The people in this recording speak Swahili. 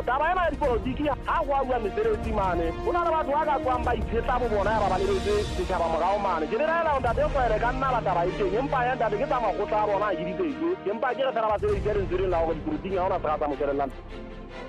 taba ena dipolotiki ha go bua mesebetsi mane o na le batho ba ka tswang ba iphetla bo bona ba lebetse setšhaba morao mane ke direla ntate Fere ka nna ba taba iteng empa ya ntate ke tsa makgotla a bona a ke diteke empa ke re fela ba sebedisa lentswe la gore dipolotiki ga ona se ka tsa mošwelelana